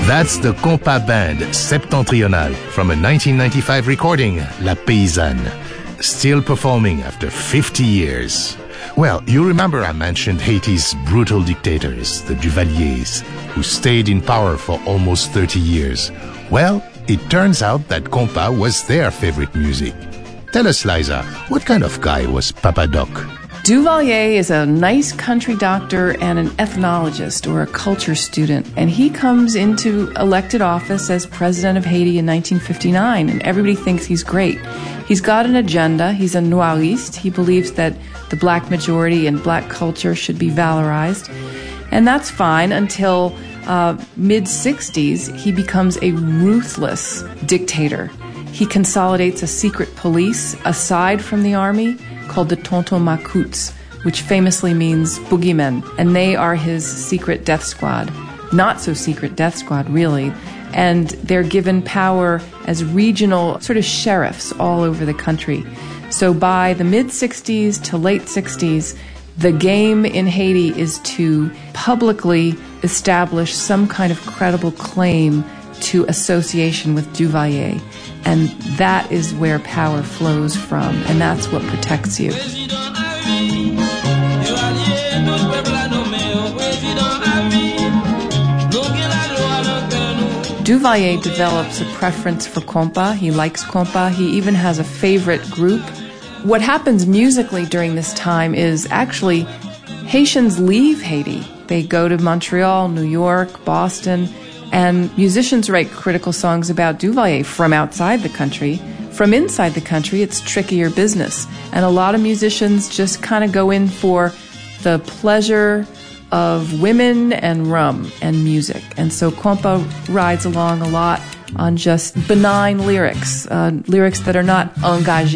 That's the Compas Band Septentrional from a 1995 recording, La Paysanne, still performing after 50 years. Well, you remember I mentioned Haiti's brutal dictators, the Duvaliers, who stayed in power for almost 30 years. Well, it turns out that compas was their favorite music. Tell us, Liza, what kind of guy was Papa Doc? Duvalier is a nice country doctor and an ethnologist or a culture student, and he comes into elected office as president of Haiti in 1959, and everybody thinks he's great. He's got an agenda. He's a noiriste. He believes that the black majority and black culture should be valorized, and that's fine until mid-60s, he becomes a ruthless dictator. He consolidates a secret police aside from the army called the Tonton Macoutes, which famously means boogeymen, and they are his secret death squad. Not so secret death squad, really. And they're given power as regional sort of sheriffs all over the country. So by the mid-60s to late 60s, the game in Haiti is to publicly establish some kind of credible claim to association with Duvalier. And that is where power flows from, and that's what protects you. Duvalier develops a preference for compas. He likes compas. He even has a favorite group. What happens musically during this time is actually Haitians leave Haiti. They go to Montreal, New York, Boston, and musicians write critical songs about Duvalier from outside the country. From inside the country, it's trickier business. And a lot of musicians just kind of go in for the pleasure of women and rum and music. And so compas rides along a lot on just benign lyrics, lyrics that are not engagés.